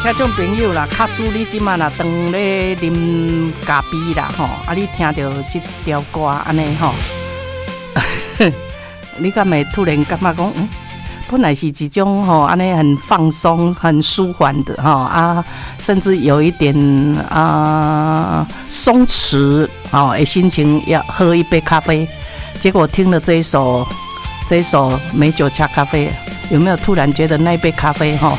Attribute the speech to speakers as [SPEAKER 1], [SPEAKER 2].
[SPEAKER 1] 遐种朋友啦，卡输你即马啦，当咧啉咖啡啦吼，啊，你听到即条歌安尼吼，你敢会突然感觉讲，本来是一种吼安尼很放松、很舒缓的吼啊，甚至有一点松弛的心情，要喝一杯咖啡，结果听了这一首美酒加咖啡，有没有突然觉得那一杯咖啡吼？